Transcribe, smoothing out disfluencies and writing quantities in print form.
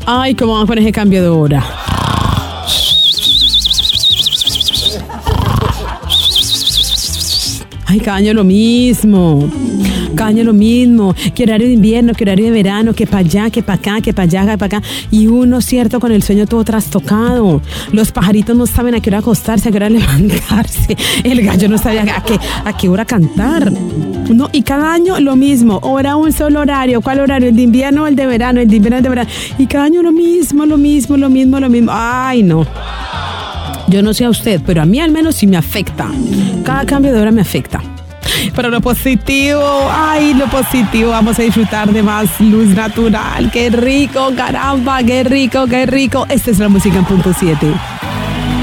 Ay, ¿cómo vamos con ese cambio de hora? Ay, cada año lo mismo. Cada año lo mismo. Que horario de invierno, que horario de verano, que para allá, que para acá, que para allá, que para acá. Y uno, cierto, con el sueño todo trastocado. Los pajaritos no saben a qué hora acostarse, a qué hora levantarse. El gallo no sabe a qué hora cantar. No, y cada año lo mismo. Ahora un solo horario. ¿Cuál horario? ¿El de invierno o el de verano? El de invierno o el de verano. Y cada año lo mismo. Ay, no. Yo no sé a usted, pero a mí al menos sí me afecta. Cada cambio de hora me afecta. Pero lo positivo, vamos a disfrutar de más luz natural. ¡Qué rico, caramba! ¡Qué rico! Esta es la música en punto 7.